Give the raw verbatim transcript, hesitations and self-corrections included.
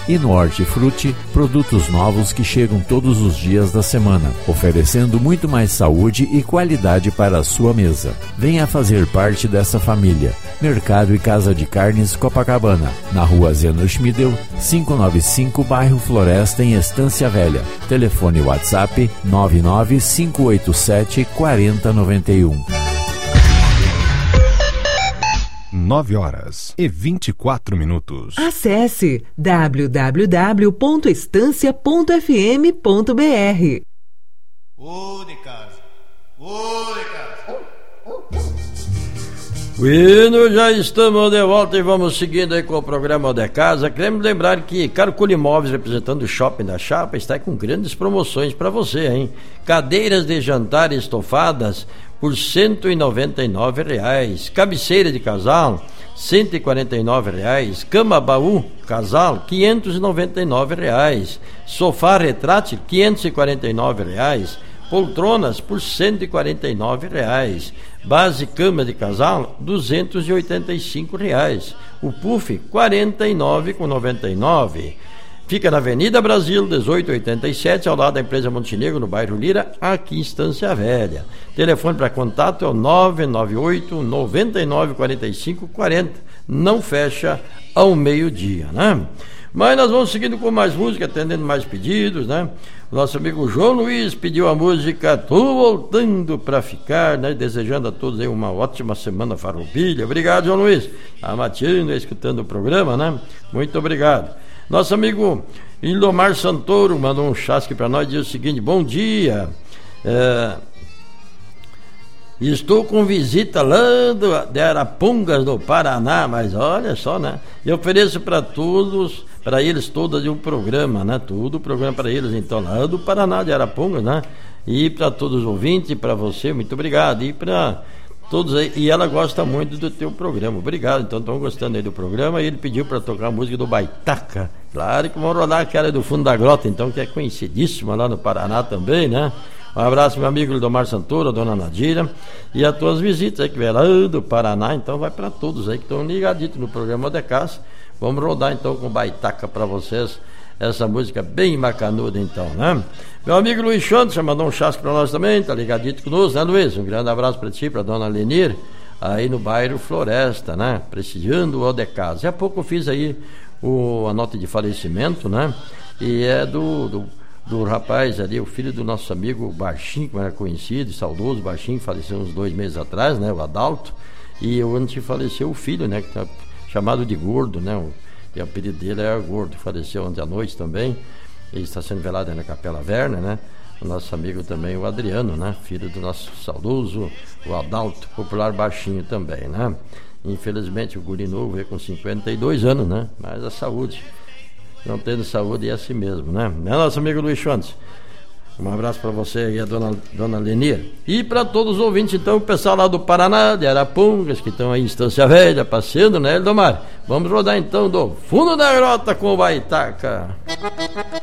E no Hortifruti, produtos novos que chegam todos os dias da semana, oferecendo muito mais saúde e qualidade para a sua mesa. Venha fazer parte dessa família. Mercado e Casa de Carnes Copacabana, na rua Zeno Schmidel, quinhentos e noventa e cinco, bairro Floresta, em Estância Velha. Telefone WhatsApp nove nove cinco oito sete quatro zero nove um. nove horas e vinte e quatro minutos. Acesse w w w ponto estância ponto f m ponto b r. Ô de casa, ô de casa. Bueno, já estamos de volta e vamos seguindo aí com o programa de casa. Queremos lembrar que Carculi Imóveis, representando o Shopping da Chapa, está com grandes promoções para você, hein? Cadeiras de jantar estofadas por cento e noventa e nove reais, cabeceira de casal cento e quarenta e nove reais, cama baú casal quinhentos e noventa e nove reais, sofá retrátil quinhentos e quarenta e nove reais, poltronas por cento e quarenta e nove reais, base cama de casal duzentos e oitenta e cinco reais, o puff quarenta e nove reais e noventa e nove centavos. Fica na Avenida Brasil, dezoito oitenta e sete, ao lado da empresa Montenegro, no bairro Lira, aqui em Estância Velha. Telefone para contato é o nove nove oito, nove nove quatro cinco quatro zero. Não fecha ao meio-dia, né? Mas nós vamos seguindo com mais música, atendendo mais pedidos, né? O nosso amigo João Luiz pediu a música Tô Voltando Pra Ficar, né? Desejando a todos aí uma ótima semana farroupilha. Obrigado, João Luiz. Tá mateando, escutando o programa, né? Muito obrigado. Nosso amigo Ildomar Santoro mandou um chasque para nós e diz o seguinte: bom dia, é, estou com visita lá do, de Arapongas, do Paraná, mas olha só, né? Eu ofereço para todos, para eles todos um programa, né? Tudo programa para eles, então, lá do Paraná, de Arapongas, né? E para todos os ouvintes, para você, muito obrigado. E para todos aí, e ela gosta muito do teu programa. Obrigado, então estão gostando aí do programa. E ele pediu para tocar a música do Baitaca. Claro que vão rodar aquela do Fundo da Grota, então, que é conhecidíssima lá no Paraná também, né? Um abraço, meu amigo Ildomar Santoro, a dona Nadira, e a tuas visitas aí que vem lá do Paraná. Então vai para todos aí que estão ligaditos no programa de casa. Vamos rodar então com Baitaca para vocês, essa música bem macanuda então, né? Meu amigo Luiz Chantos mandou um chasque para nós também, tá ligadito conosco, né, Luiz? Um grande abraço para ti, para dona Lenir, aí no bairro Floresta, né? Prestigiando o de casa. E há pouco eu fiz aí o, a nota de falecimento, né? E é do, do, do rapaz ali, o filho do nosso amigo Baixinho, como era conhecido, saudoso Baixinho, faleceu uns dois meses atrás, né? O Adalto. E antes faleceu o filho, né? Que tá chamado de Gordo, né? O, e o apelido dele era Gordo, faleceu ontem à noite também. Ele está sendo velado aí na Capela Werner, né? O nosso amigo também, o Adriano, né? Filho do nosso saudoso, o Adalto, popular Baixinho também, né? Infelizmente o guri novo veio com cinquenta e dois anos, né? Mas a saúde, não tendo saúde é assim mesmo, né? É nosso amigo Luiz Chantes. Um abraço para você e a dona, dona Lenir. E para todos os ouvintes, então, o pessoal lá do Paraná, de Arapongas, que estão aí em Estância Velha, passeando, né, Ildomar? Vamos rodar então do Fundo da Grota com o Baitaca.